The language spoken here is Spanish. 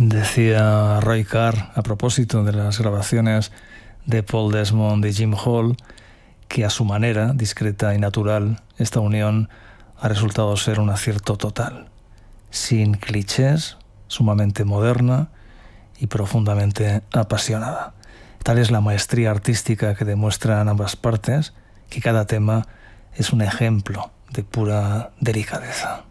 Decía Roy Carr a propósito de las grabaciones de Paul Desmond y Jim Hall que a su manera, discreta y natural, esta unión ha resultado ser un acierto total, sin clichés, sumamente moderna y profundamente apasionada. Tal es la maestría artística que demuestran ambas partes, que cada tema es un ejemplo de pura delicadeza.